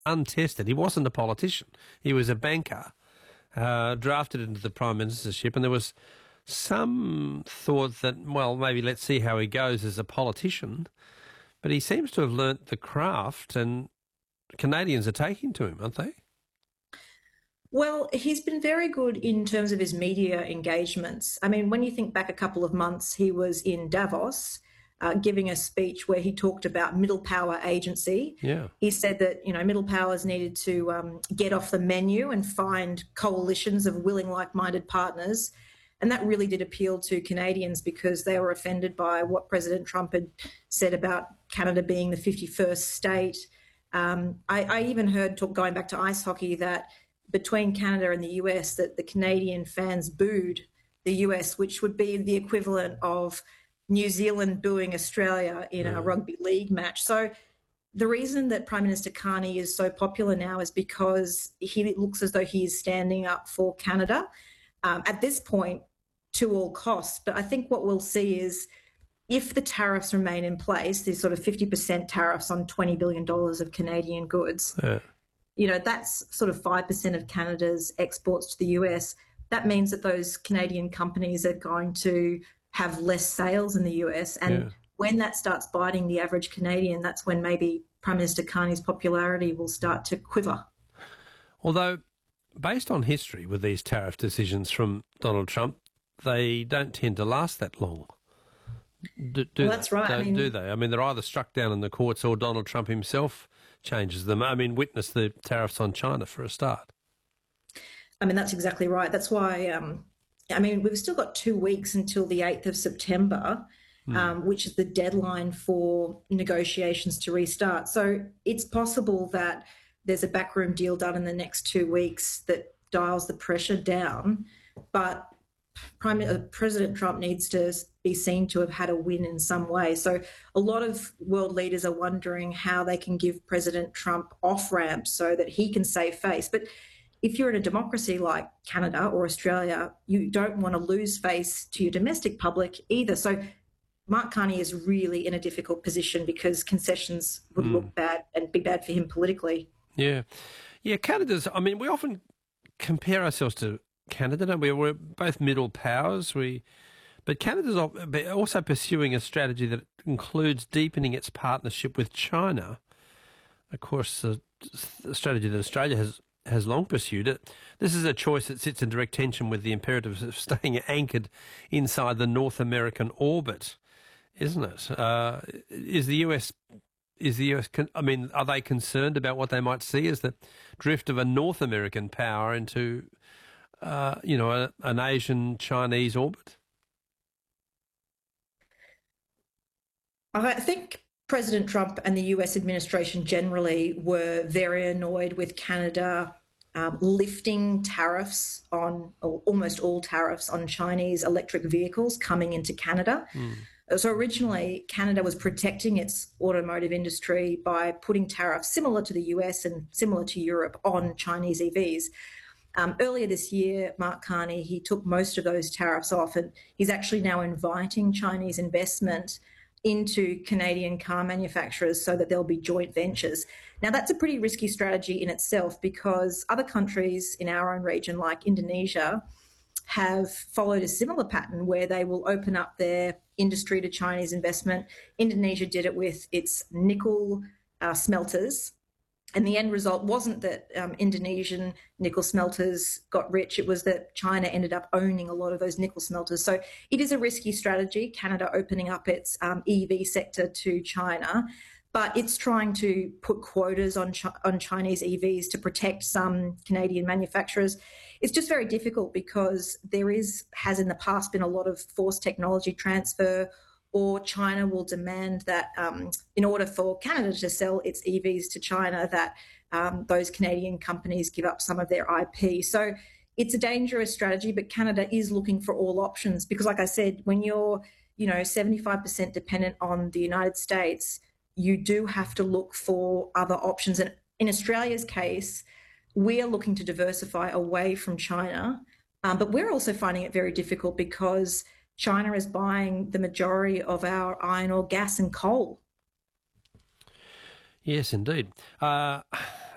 untested. He wasn't a politician. He was a banker, drafted into the prime ministership, and there was some thought that, well, maybe let's see how he goes as a politician. But he seems to have learnt the craft, and Canadians are taking to him, aren't they? Well, he's been very good in terms of his media engagements. I mean, when you think back a couple of months, he was in Davos giving a speech where he talked about middle power agency. Yeah. He said that, middle powers needed to get off the menu and find coalitions of willing, like-minded partners. And that really did appeal to Canadians because they were offended by what President Trump had said about Canada being the 51st state. I even heard, going back to ice hockey, that between Canada and the US, that the Canadian fans booed the US, which would be the equivalent of New Zealand booing Australia in a rugby league match. So the reason that Prime Minister Carney is so popular now is because he looks as though he is standing up for Canada at this point to all costs. But I think what we'll see is if the tariffs remain in place, these sort of 50% tariffs on $20 billion of Canadian goods, that's sort of 5% of Canada's exports to the US. That means that those Canadian companies are going to have less sales in the US. And when that starts biting the average Canadian, that's when maybe Prime Minister Carney's popularity will start to quiver. Although, based on history with these tariff decisions from Donald Trump, they don't tend to last that long. That's right. Do they? I mean, they're either struck down in the courts or Donald Trump himself changes them. I mean, witness the tariffs on China for a start. I mean, that's exactly right. That's why, we've still got 2 weeks until the 8th of September, which is the deadline for negotiations to restart. So it's possible that there's a backroom deal done in the next 2 weeks that dials the pressure down. But President Trump needs to be seen to have had a win in some way. So a lot of world leaders are wondering how they can give President Trump off-ramps so that he can save face. But if you're in a democracy like Canada or Australia, you don't want to lose face to your domestic public either. So Mark Carney is really in a difficult position because concessions would look bad and be bad for him politically. Yeah. Canada's, we often compare ourselves to Canada, don't we? We're both middle powers. But Canada's also pursuing a strategy that includes deepening its partnership with China. Of course, the strategy that Australia has long pursued it. This is a choice that sits in direct tension with the imperatives of staying anchored inside the North American orbit, isn't it? Is the US? Are they concerned about what they might see as the drift of a North American power into an Asian Chinese orbit? I think President Trump and the US administration generally were very annoyed with Canada lifting tariffs on, or almost all tariffs on Chinese electric vehicles coming into Canada. So originally, Canada was protecting its automotive industry by putting tariffs similar to the US and similar to Europe on Chinese EVs. Earlier this year, Mark Carney, he took most of those tariffs off, and he's actually now inviting Chinese investment into Canadian car manufacturers so that there'll be joint ventures. Now, that's a pretty risky strategy in itself because other countries in our own region, like Indonesia, have followed a similar pattern where they will open up their industry to Chinese investment. Indonesia did it with its nickel smelters. And the end result wasn't that Indonesian nickel smelters got rich. It was that China ended up owning a lot of those nickel smelters. So it is a risky strategy, Canada opening up its EV sector to China, but it's trying to put quotas on Chinese EVs to protect some Canadian manufacturers. It's just very difficult because has in the past been a lot of forced technology transfer, or China will demand that in order for Canada to sell its EVs to China, that those Canadian companies give up some of their IP. So it's a dangerous strategy, but Canada is looking for all options because, like I said, when you're 75% dependent on the United States, you do have to look for other options. And in Australia's case, we are looking to diversify away from China, but we're also finding it very difficult because China is buying the majority of our iron ore, gas and coal. Yes, indeed.